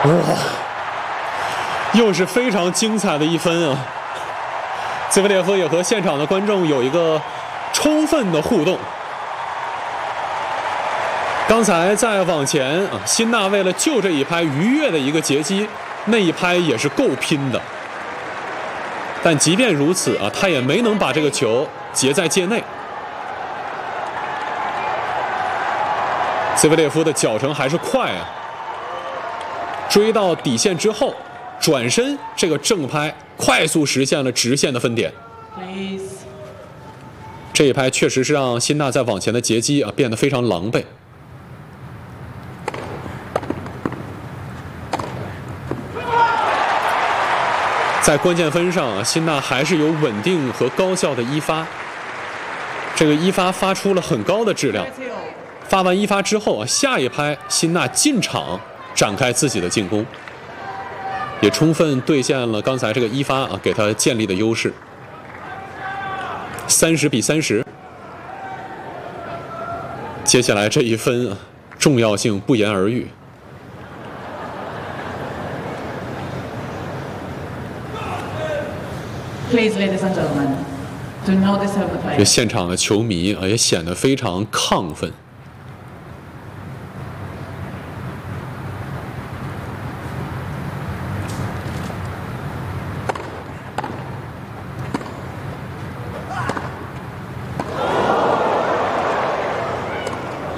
哇，又是非常精彩的一分啊！兹维列夫也和现场的观众有一个充分的互动。刚才在往前啊，辛纳为了救这一拍愉悦的一个截击，那一拍也是够拼的。但即便如此啊，他也没能把这个球截在界内。兹维列夫的脚程还是快啊，追到底线之后，转身这个正拍快速实现了直线的分点。这一拍确实是让辛纳在往前的截击啊变得非常狼狈。在关键分上啊，辛纳还是有稳定和高效的一发。这个一发发出了很高的质量。发完一发之后啊，下一拍辛纳进场展开自己的进攻，也充分兑现了刚才这个一发啊给他建立的优势。30比30，接下来这一分啊，重要性不言而喻。 Please, ladies and gentlemen, do not disturb the play. 这现场的球迷啊也显得非常亢奋。